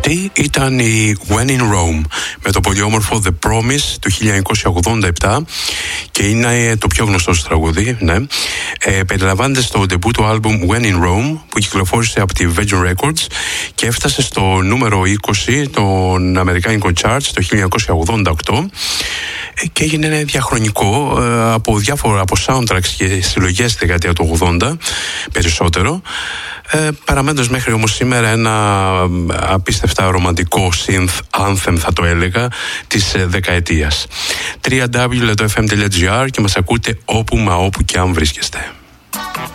Αυτή ήταν η When in Rome με το πολύ όμορφο The Promise του 1987 και είναι το πιο γνωστό στο τραγούδι, ναι. Περιλαμβάνεται στο debut του άλμπουμ When in Rome που κυκλοφόρησε από τη Virgin Records και έφτασε στο νούμερο 20 των Αμερικάνικων Charts το 1988 και έγινε ένα διαχρονικό από soundtracks και συλλογές στη δεκαετία του 80 περισσότερο, παραμένοντας μέχρι όμως σήμερα ένα απίστευτα ρομαντικό synth anthem, θα το έλεγα, της δεκαετίας. www.fm.gr και μας ακούτε όπου μα όπου και αν βρίσκεστε.